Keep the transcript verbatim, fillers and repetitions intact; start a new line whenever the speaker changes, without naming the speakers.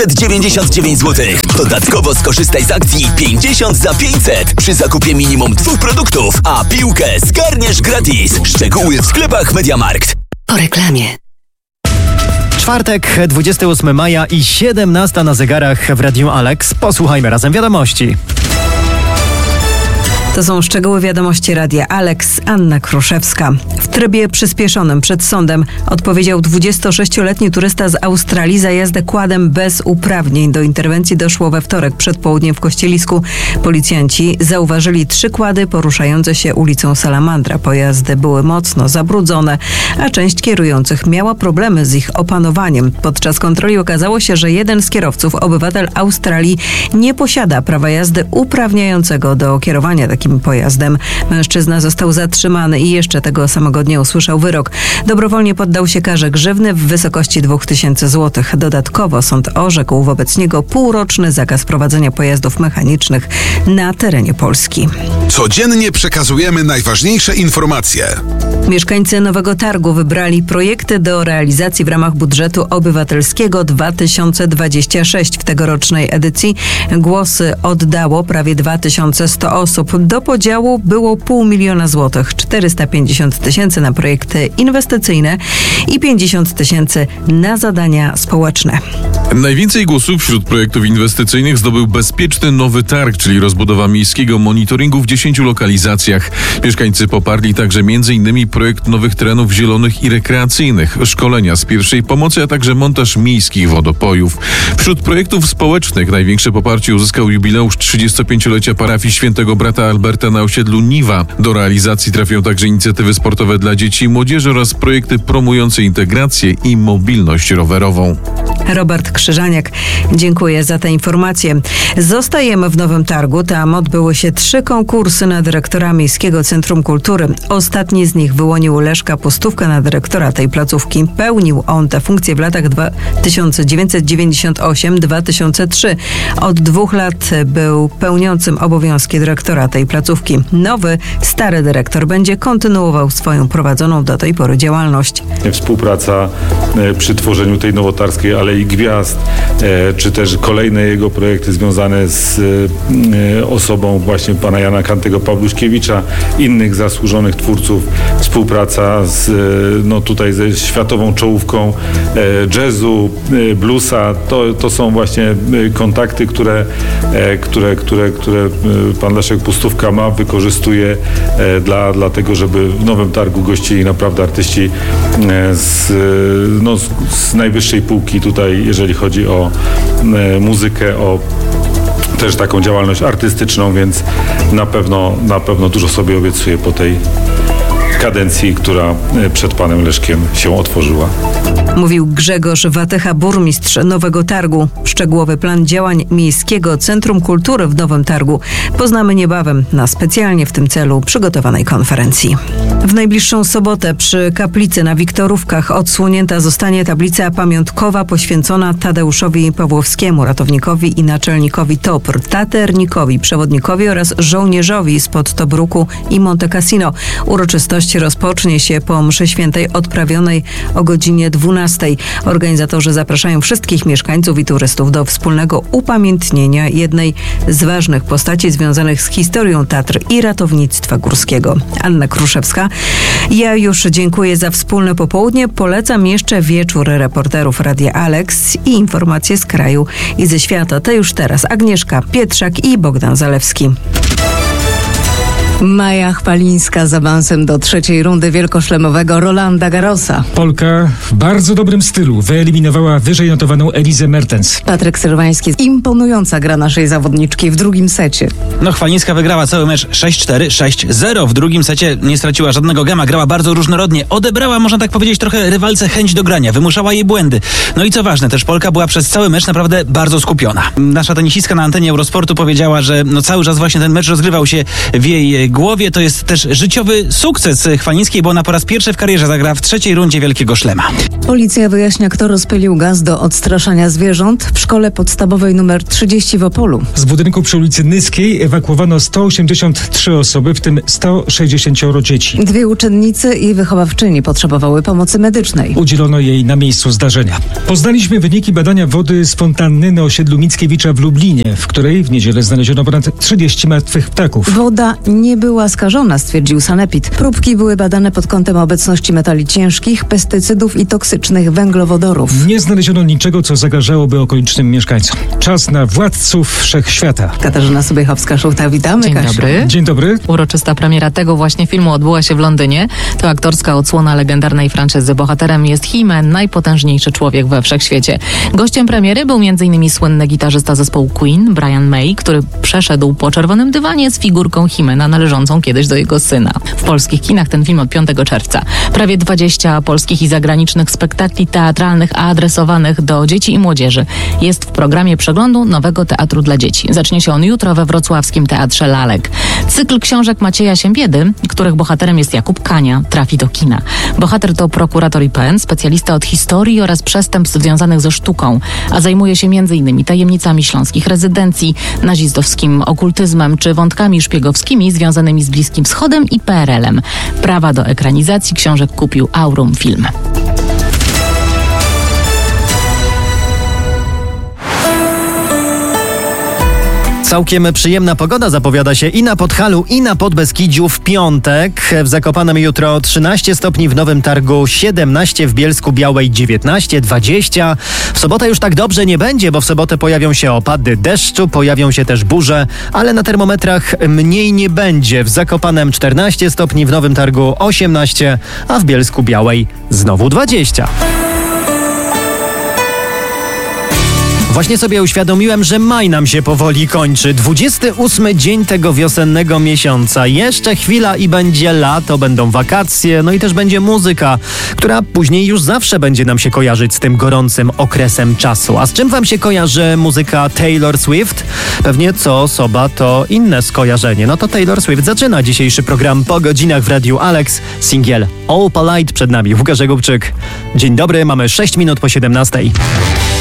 pięćset dziewięćdziesiąt dziewięć złotych. Dodatkowo skorzystaj z akcji pięćdziesiąt za pięćset przy zakupie minimum dwóch produktów, a piłkę zgarniesz gratis. Szczegóły w sklepach MediaMarkt.
Po reklamie.
Czwartek, dwudziestego ósmego maja i siedemnasta na zegarach w Radiu Alex. Posłuchajmy razem wiadomości.
To są szczegóły wiadomości Radia Alex. Anna Kruszewska. W trybie przyspieszonym przed sądem odpowiedział dwudziestosześcioletni turysta z Australii za jazdę quadem bez uprawnień. Do interwencji doszło we wtorek przed południem w Kościelisku. Policjanci zauważyli trzy quady poruszające się ulicą Salamandra. Pojazdy były mocno zabrudzone, a część kierujących miała problemy z ich opanowaniem. Podczas kontroli okazało się, że jeden z kierowców, obywatel Australii, nie posiada prawa jazdy uprawniającego do kierowania takim pojazdem. Mężczyzna został zatrzymany i jeszcze tego samego dnia usłyszał wyrok. Dobrowolnie poddał się karze grzywny w wysokości dwóch tysięcy złotych. Dodatkowo sąd orzekł wobec niego półroczny zakaz prowadzenia pojazdów mechanicznych na terenie Polski.
Codziennie przekazujemy najważniejsze informacje.
Mieszkańcy Nowego Targu wybrali projekty do realizacji w ramach budżetu obywatelskiego dwa tysiące dwudziestego szóstego. W tegorocznej edycji głosy oddało prawie dwa tysiące sto osób. Do podziału było pół miliona złotych, czterysta pięćdziesiąt tysięcy na projekty inwestycyjne i pięćdziesiąt tysięcy na zadania społeczne.
Najwięcej głosów wśród projektów inwestycyjnych zdobył Bezpieczny Nowy Targ, czyli rozbudowa miejskiego monitoringu w dziesięciu lokalizacjach. Mieszkańcy poparli także między innymi projekt nowych terenów zielonych i rekreacyjnych, szkolenia z pierwszej pomocy, a także montaż miejskich wodopojów. Wśród projektów społecznych największe poparcie uzyskał jubileusz trzydziestopięciolecia parafii Świętego Brata Alberta na osiedlu Niwa. Do realizacji trafią także inicjatywy sportowe dla dzieci i młodzieży oraz projekty promujące integrację i mobilność rowerową.
Robert Krzyżaniak, dziękuję za te informacje. Zostajemy w Nowym Targu. Tam odbyły się trzy konkursy na dyrektora Miejskiego Centrum Kultury. Ostatni z nich wyłonił Leszka Pustówka na dyrektora tej placówki. Pełnił on tę funkcję w latach tysiąc dziewięćset dziewięćdziesiątym ósmym do dwa tysiące trzeciego. Od dwóch lat był pełniącym obowiązki dyrektora tej placówki. Nowy, stary dyrektor będzie kontynuował swoją prowadzoną do tej pory działalność.
Współpraca przy tworzeniu tej nowotarskiej Alei Gwiazd, czy też kolejne jego projekty związane z osobą właśnie pana Jana Kantego-Pawluśkiewicza, innych zasłużonych twórców, współpraca z, no tutaj ze światową czołówką jazzu, bluesa, to, to są właśnie kontakty, które, które, które, które pan Leszek Pustówka ma, wykorzystuje dla, dla tego, żeby w Nowym Targu gościli naprawdę artyści z, no, z, z najwyższej półki tutaj, jeżeli chodzi o e, muzykę, o też taką działalność artystyczną, więc na pewno, na pewno dużo sobie obiecuję po tej kadencji, która przed panem Leszkiem się otworzyła.
Mówił Grzegorz Watycha, burmistrz Nowego Targu. Szczegółowy plan działań Miejskiego Centrum Kultury w Nowym Targu poznamy niebawem na specjalnie w tym celu przygotowanej konferencji. W najbliższą sobotę przy kaplicy na Wiktorówkach odsłonięta zostanie tablica pamiątkowa poświęcona Tadeuszowi Pawłowskiemu, ratownikowi i naczelnikowi T O P R, taternikowi, przewodnikowi oraz żołnierzowi spod Tobruku i Monte Cassino. Uroczystość rozpocznie się po mszy świętej odprawionej o godzinie dwunastej. Organizatorzy zapraszają wszystkich mieszkańców i turystów do wspólnego upamiętnienia jednej z ważnych postaci związanych z historią Tatr i ratownictwa górskiego. Anna Kruszewska. Ja już dziękuję za wspólne popołudnie. Polecam jeszcze wieczór reporterów Radia Alex i informacje z kraju i ze świata. To już teraz Agnieszka Pietrzak i Bogdan Zalewski.
Maja Chwalińska z awansem do trzeciej rundy wielkoszlemowego Rolanda Garrosa.
Polka w bardzo dobrym stylu wyeliminowała wyżej notowaną Elizę Mertens.
Patryk Sylwański. Imponująca gra naszej zawodniczki w drugim secie.
No Chwalińska wygrała cały mecz sześć cztery, sześć zero. W drugim secie nie straciła żadnego gema, grała bardzo różnorodnie. Odebrała, można tak powiedzieć, trochę rywalce chęć do grania, wymuszała jej błędy. No i co ważne, też Polka była przez cały mecz naprawdę bardzo skupiona. Nasza tenisistka na antenie Eurosportu powiedziała, że no cały czas właśnie ten mecz rozgrywał się w jej głowie. To jest też życiowy sukces Chwalińskiej, bo ona po raz pierwszy w karierze zagra w trzeciej rundzie Wielkiego Szlema.
Policja wyjaśnia, kto rozpylił gaz do odstraszania zwierząt w szkole podstawowej numer trzydzieści w Opolu.
Z budynku przy ulicy Nyskiej ewakuowano sto osiemdziesiąt trzy osoby, w tym sto sześćdziesiąt dzieci.
Dwie uczennice i wychowawczyni potrzebowały pomocy medycznej.
Udzielono jej na miejscu zdarzenia. Poznaliśmy wyniki badania wody z fontanny na osiedlu Mickiewicza w Lublinie, w której w niedzielę znaleziono ponad trzydzieści martwych ptaków.
Woda nie była skażona, stwierdził sanepid. Próbki były badane pod kątem obecności metali ciężkich, pestycydów i toksycznych węglowodorów.
Nie znaleziono niczego, co zagrażałoby okolicznym mieszkańcom. Czas na władców wszechświata.
Katarzyna Sobiechowska-Szuchta, witamy.
Dzień
Kasiu.
dobry.
Dzień dobry.
Uroczysta premiera tego właśnie filmu odbyła się w Londynie. To aktorska odsłona legendarnej franczyzy. Bohaterem jest He-Man, najpotężniejszy człowiek we wszechświecie. Gościem premiery był m.in. słynny gitarzysta zespołu Queen, Brian May, który przeszedł po czerwonym dywanie z figurką He-Mana należącą kiedyś do jego syna. W polskich kinach ten film od piątego czerwca. Prawie dwadzieścia polskich i zagranicznych spektakli teatralnych adresowanych do dzieci i młodzieży jest w programie przeglądu Nowego Teatru dla Dzieci. Zacznie się on jutro we wrocławskim Teatrze Lalek. Cykl książek Macieja Siembiedy, których bohaterem jest Jakub Kania, trafi do kina. Bohater to prokurator I P N, specjalista od historii oraz przestępstw związanych ze sztuką, a zajmuje się m.in. tajemnicami śląskich rezydencji, nazistowskim okultyzmem czy wątkami szpiegowskimi związanymi z Bliskim Wschodem i P R L-em. Prawa do ekranizacji książek kupił Aurum Film.
Całkiem przyjemna pogoda zapowiada się i na Podhalu, i na Podbeskidziu w piątek. W Zakopanem jutro trzynaście stopni, w Nowym Targu siedemnaście, w Bielsku Białej dziewiętnaście, dwadzieścia. W sobotę już tak dobrze nie będzie, bo w sobotę pojawią się opady deszczu, pojawią się też burze, ale na termometrach mniej nie będzie. W Zakopanem czternaście stopni, w Nowym Targu osiemnaście, a w Bielsku Białej znowu dwadzieścia. Właśnie sobie uświadomiłem, że maj nam się powoli kończy. dwudziesty ósmy dzień tego wiosennego miesiąca. Jeszcze chwila i będzie lato, będą wakacje, no i też będzie muzyka, która później już zawsze będzie nam się kojarzyć z tym gorącym okresem czasu. A z czym wam się kojarzy muzyka Taylor Swift? Pewnie co osoba to inne skojarzenie. No to Taylor Swift zaczyna dzisiejszy program po godzinach w Radiu Alex. Singiel All Polite przed nami. Łukasz Gubczyk. Dzień dobry, mamy sześć minut po siedemnastej.